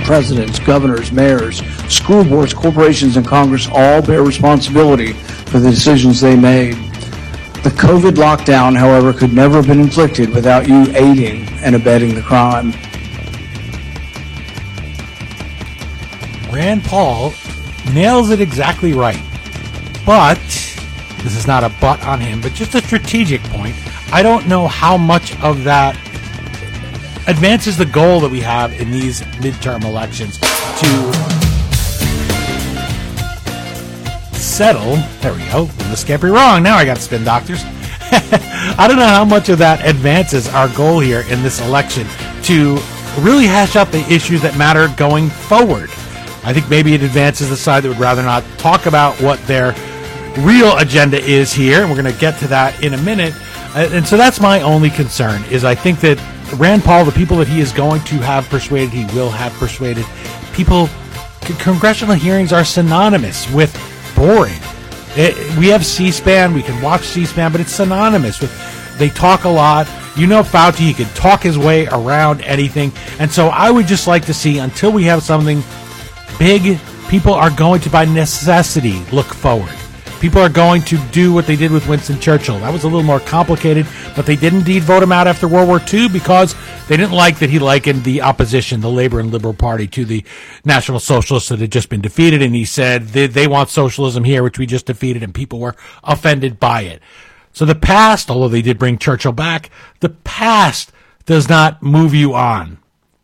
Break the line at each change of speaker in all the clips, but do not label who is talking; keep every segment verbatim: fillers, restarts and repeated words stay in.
presidents, governors, mayors, school boards, corporations, and Congress all bear responsibility for the decisions they made. The COVID lockdown, however, could never have been inflicted without you aiding and abetting the crime.
Rand Paul nails it exactly right. But, this is not a but on him, but just a strategic point. I don't know how much of that advances the goal that we have in these midterm elections to settle. There we go. This can't be wrong. Now I got spin doctors. I don't know how much of that advances our goal here in this election to really hash out the issues that matter going forward. I think maybe it advances the side that would rather not talk about what their real agenda is here, and we're going to get to that in a minute. And so that's my only concern, is I think that Rand Paul, the people that he is going to have persuaded, he will have persuaded. People, congressional hearings are synonymous with boring. It, we have C-SPAN, we can watch C-SPAN, but it's synonymous with, they talk a lot. You know Fauci, he could talk his way around anything. And so I would just like to see, until we have something big, people are going to, by necessity, look forward. People are going to do what they did with Winston Churchill. That was a little more complicated, but they did indeed vote him out after World War Two because they didn't like that he likened the opposition, the Labor and Liberal Party, to the National Socialists that had just been defeated. And he said they, they want socialism here, which we just defeated, and people were offended by it. So the past, although they did bring Churchill back, the past does not move you on.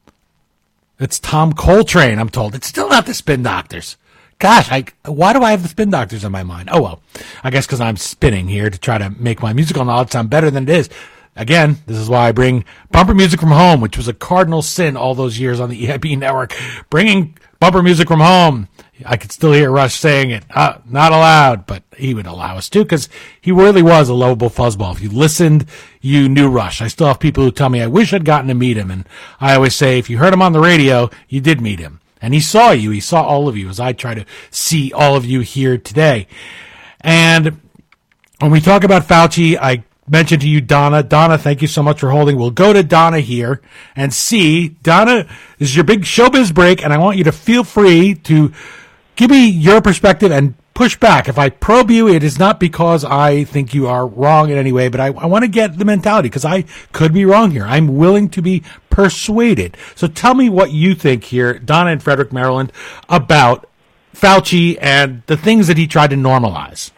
It's Tom Coltrane, I'm told. It's still not the Spin Doctors. Gosh, I, why do I have the Spin Doctors in my mind? Oh, well, I guess because I'm spinning here to try to make my musical knowledge sound better than it is. Again, this is why I bring bumper music from home, which was a cardinal sin all those years on the E I B network. Bringing bumper music from home. I could still hear Rush saying it. Uh, not allowed, but he would allow us to, because he really was a lovable fuzzball. If you listened, you knew Rush. I still have people who tell me, I wish I'd gotten to meet him. And I always say, if you heard him on the radio, you did meet him. And he saw you. He saw all of you, as I try to see all of you here today. And when we talk about Fauci, I mentioned to you Donna. Donna, thank you so much for holding. We'll go to Donna here and see. Donna, this is your big showbiz break, and I want you to feel free to give me your perspective and push back. If I probe you, it is not because I think you are wrong in any way, but I, I want to get the mentality, because I could be wrong here. I'm willing to be persuaded. So tell me what you think here, Donna in Frederick, Maryland, about Fauci and the things that he tried to normalize.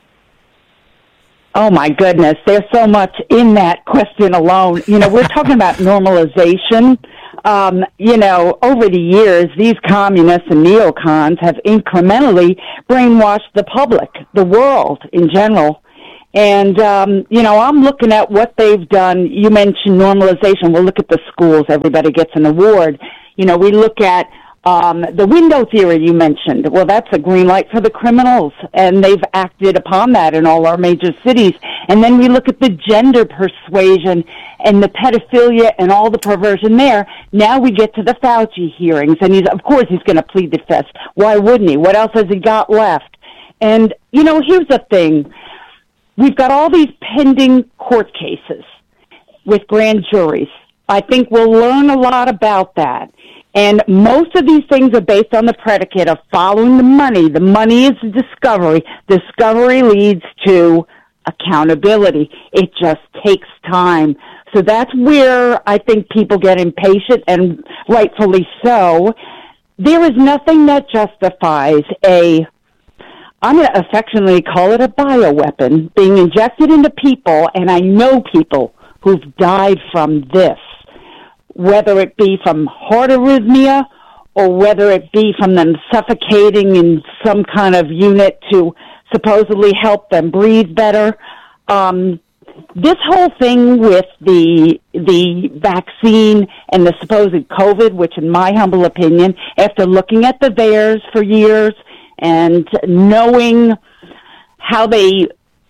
Oh, my goodness. There's so much in that question alone. You know, we're talking about normalization. Um, you know, over the years, these communists and neocons have incrementally brainwashed the public, the world in general. And, um, you know, I'm looking at what they've done. You mentioned normalization. We'll look at the schools. Everybody gets an award. You know, we look at um, the window theory you mentioned. Well, that's a green light for the criminals, and they've acted upon that in all our major cities. And then we look at the gender persuasion and the pedophilia and all the perversion there. Now we get to the Fauci hearings, and he's, of course, he's going to plead the fifth. Why wouldn't he? What else has he got left? And, you know, here's the thing. We've got all these pending court cases with grand juries. I think we'll learn a lot about that. And most of these things are based on the predicate of following the money. The money is the discovery. Discovery leads to accountability. It just takes time. So that's where I think people get impatient, and rightfully so. There is nothing that justifies a, I'm going to affectionately call it a bioweapon, being injected into people, and I know people who've died from this, whether it be from heart arrhythmia or whether it be from them suffocating in some kind of unit to supposedly help them breathe better. Um, this whole thing with the the vaccine and the supposed COVID, which in my humble opinion, after looking at the V A E R S for years and knowing how they,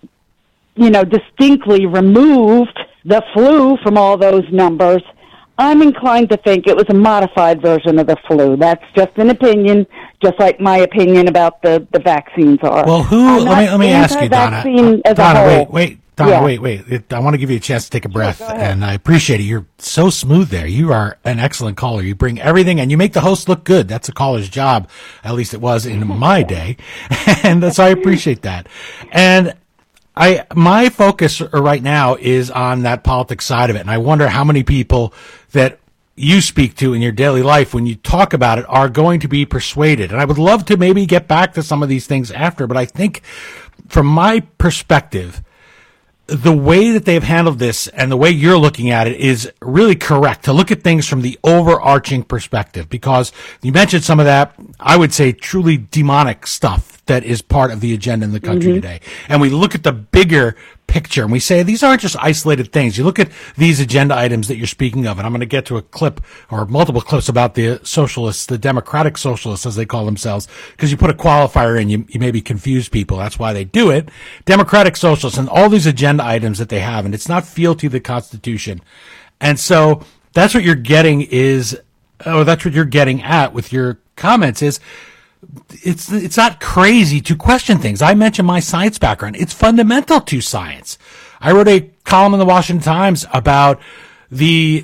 you know, distinctly removed the flu from all those numbers, I'm inclined to think it was a modified version of the flu. That's just an opinion, just like my opinion about the, the vaccines are.
Well, who? Let me let me ask you, Donna.
As
Donna,
a whole.
wait, wait. Donna,
yeah.
wait, wait. It, I want to give you a chance to take a breath,
sure,
and I appreciate it. You're so smooth there. You are an excellent caller. You bring everything, and you make the host look good. That's a caller's job. At least it was in my day. And so I appreciate that. And I, my focus right now is on that politics side of it. And I wonder how many people that you speak to in your daily life when you talk about it are going to be persuaded. And I would love to maybe get back to some of these things after, but I think from my perspective, the way that they've handled this and the way you're looking at it is really correct, to look at things from the overarching perspective, because you mentioned some of that, I would say, truly demonic stuff that is part of the agenda in the country mm-hmm. today. And we look at the bigger picture and we say these aren't just isolated things. You look at these agenda items that you're speaking of, and I'm going to get to a clip or multiple clips about the socialists, the democratic socialists as they call themselves, because you put a qualifier in, you, you maybe confuse people. That's why they do it. Democratic socialists and all these agenda items that they have, and it's not fealty to the Constitution. And so that's what you're getting is, or that's what you're getting at with your comments is, It's it's not crazy to question things. I mentioned my science background. It's fundamental to science. I wrote a column in the Washington Times about the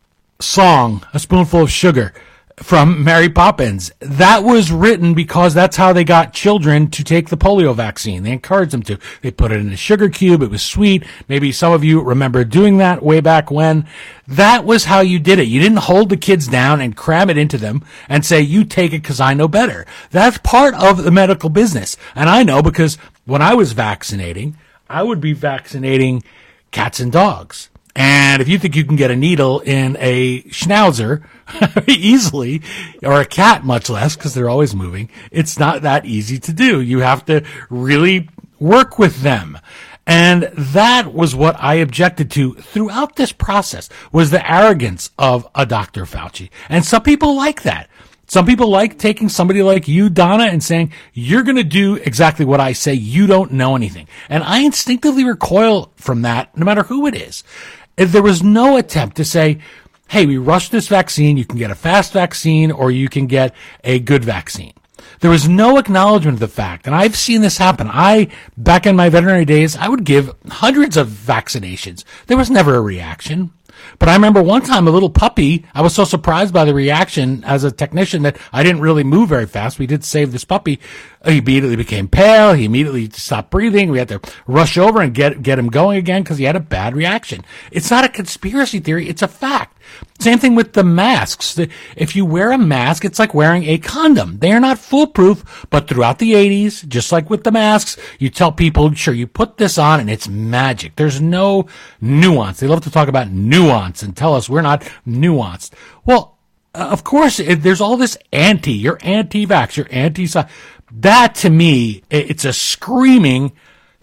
song, A Spoonful of Sugar, from Mary Poppins. That was written because that's how they got children to take the polio vaccine. They encouraged them to. They put it in a sugar cube. It was sweet. Maybe some of you remember doing that way back when. That was how you did it. You didn't hold the kids down and cram it into them and say, you take it because I know better. That's part of the medical business. And I know because when I was vaccinating, I would be vaccinating cats and dogs. And if you think you can get a needle in a schnauzer easily, or a cat much less, because they're always moving, it's not that easy to do. You have to really work with them. And that was what I objected to throughout this process, was the arrogance of a Doctor Fauci. And some people like that. Some people like taking somebody like you, Donna, and saying, you're going to do exactly what I say. You don't know anything. And I instinctively recoil from that, no matter who it is. If there was no attempt to say, hey, we rushed this vaccine, you can get a fast vaccine or you can get a good vaccine. There was no acknowledgement of the fact, and I've seen this happen. I, back in my veterinary days, I would give hundreds of vaccinations. There was never a reaction. But I remember one time a little puppy, I was so surprised by the reaction as a technician that I didn't really move very fast. We did save this puppy. He immediately became pale. He immediately stopped breathing. We had to rush over and get get him going again because he had a bad reaction. It's not a conspiracy theory. It's a fact. Same thing with the masks. If you wear a mask, it's like wearing a condom. They are not foolproof, but throughout the eighties, just like with the masks, you tell people, sure, you put this on and it's magic. There's no nuance. They love to talk about nuance and tell us we're not nuanced. Well, uh, of course, it, there's all this anti. You're anti-vax. You're anti-science. That, to me, it's a screaming,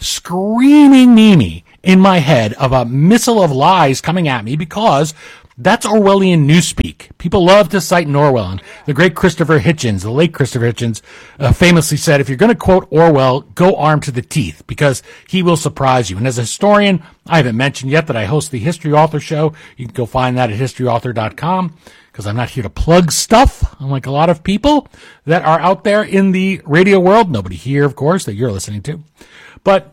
screaming Mimi in my head of a missile of lies coming at me because that's Orwellian newspeak. People love to cite Orwell. And the great Christopher Hitchens, the late Christopher Hitchens, uh, famously said, if you're going to quote Orwell, go armed to the teeth because he will surprise you. And as a historian, I haven't mentioned yet that I host the History Author Show. You can go find that at history author dot com. Because I'm not here to plug stuff, unlike a lot of people that are out there in the radio world. Nobody here, of course, that you're listening to. But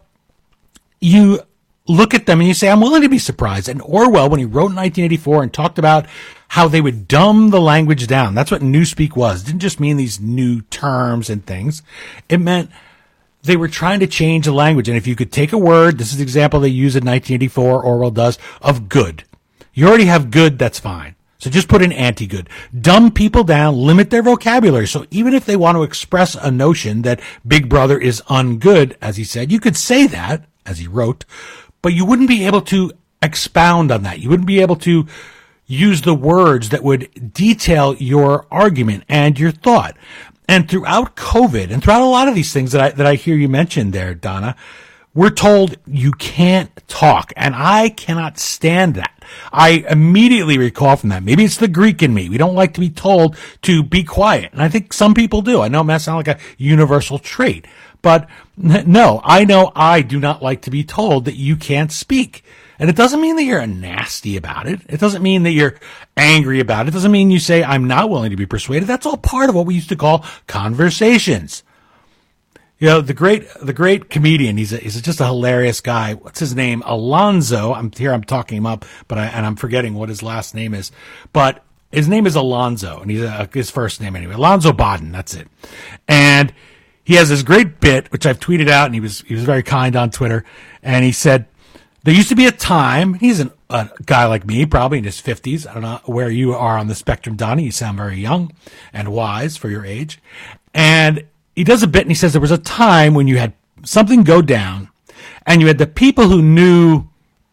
you look at them and you say, I'm willing to be surprised. And Orwell, when he wrote in nineteen eighty-four and talked about how they would dumb the language down, that's what newspeak was. It didn't just mean these new terms and things. It meant they were trying to change the language. And if you could take a word, this is the example they use in nineteen eighty-four, Orwell does, of good. You already have good, that's fine. So just put in anti-good. Dumb people down, limit their vocabulary. So even if they want to express a notion that Big Brother is ungood, as he said, you could say that, as he wrote, but you wouldn't be able to expound on that. You wouldn't be able to use the words that would detail your argument and your thought. And throughout COVID and throughout a lot of these things that I, that I hear you mention there, Donna, we're told you can't talk, and I cannot stand that. I immediately recall from that. Maybe it's the Greek in me. We don't like to be told to be quiet, and I think some people do. I know it may sound like a universal trait, but no, I know I do not like to be told that you can't speak. And it doesn't mean that you're nasty about it. It doesn't mean that you're angry about it. It doesn't mean you say, I'm not willing to be persuaded. That's all part of what we used to call conversations. You know, the great, the great comedian. He's a, he's just a hilarious guy. What's his name? Alonzo. I'm here. I'm talking him up, but I, and I'm forgetting what his last name is. But his name is Alonzo, and he's a, his first name anyway. Alonzo Bodden. That's it. And he has this great bit, which I've tweeted out, and he was he was very kind on Twitter. And he said, there used to be a time. He's an, a guy like me, probably in his fifties. I don't know where you are on the spectrum, Donnie. You sound very young and wise for your age. And he does a bit, and he says there was a time when you had something go down, and you had the people who knew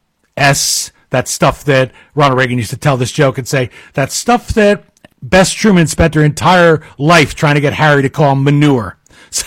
S, that stuff that Ronald Reagan used to tell this joke and say, that stuff that Bess Truman spent her entire life trying to get Harry to call manure. So,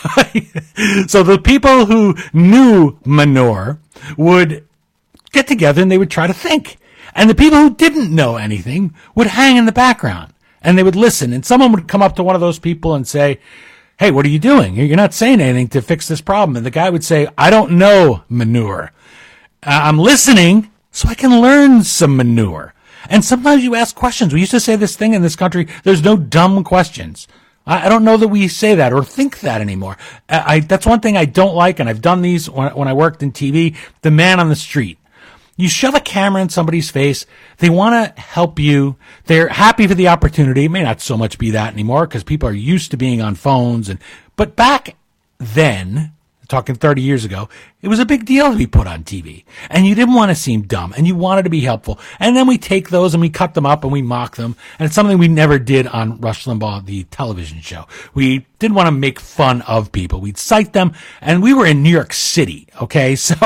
so the people who knew manure would get together and they would try to think. And the people who didn't know anything would hang in the background, and they would listen. And someone would come up to one of those people and say, hey, what are you doing? You're not saying anything to fix this problem. And the guy would say, I don't know manure. Uh, I'm listening so I can learn some manure. And sometimes you ask questions. We used to say this thing in this country, there's no dumb questions. I, I don't know that we say that or think that anymore. I, I, that's one thing I don't like, and I've done these when, when I worked in T V, the man on the street. You shove a camera in somebody's face. They want to help you. They're happy for the opportunity. It may not so much be that anymore because people are used to being on phones. And but back then, talking thirty years ago, it was a big deal to be put on T V. And you didn't want to seem dumb, and you wanted to be helpful. And then we take those and we cut them up and we mock them. And it's something we never did on Rush Limbaugh, the television show. We didn't want to make fun of people. We'd cite them, and we were in New York City, okay? So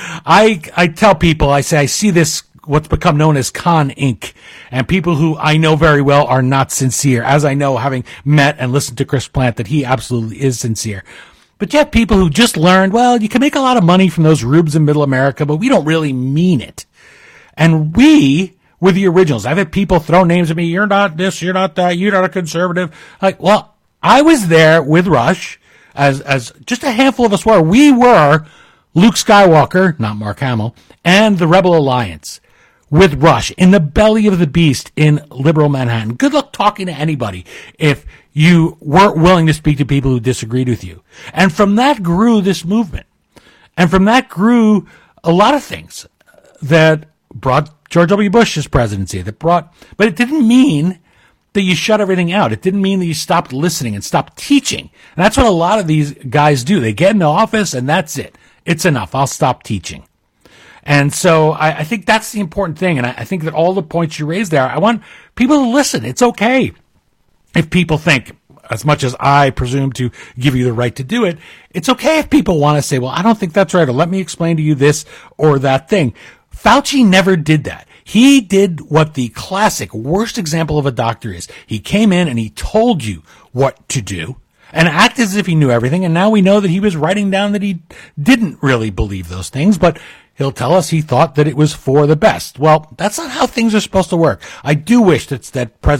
I I tell people, I say, I see this, what's become known as Con Incorporated. And people who I know very well are not sincere, as I know, having met and listened to Chris Plant, that he absolutely is sincere. But you have people who just learned, well, you can make a lot of money from those rubes in middle America, but we don't really mean it. And we were the originals. I've had people throw names at me. You're not this, you're not that, you're not a conservative. Like, well, I was there with Rush, as as just a handful of us were. We were Luke Skywalker, not Mark Hamill, and the Rebel Alliance with Rush in the belly of the beast in liberal Manhattan. Good luck talking to anybody if you weren't willing to speak to people who disagreed with you. And from that grew this movement. And from that grew a lot of things that brought George W. Bush's presidency, that brought, but it didn't mean that you shut everything out. It didn't mean that you stopped listening and stopped teaching. And that's what a lot of these guys do. They get into office and that's it. It's enough. I'll stop teaching. And so I, I think that's the important thing. And I, I think that all the points you raised there, I want people to listen. It's okay if people think, as much as I presume to give you the right to do it, it's okay if people want to say, well, I don't think that's right, or let me explain to you this or that thing. Fauci never did that. He did what the classic worst example of a doctor is. He came in and he told you what to do and acted as if he knew everything. And now we know that he was writing down that he didn't really believe those things, but he'll tell us he thought that it was for the best. Well, that's not how things are supposed to work. I do wish that that President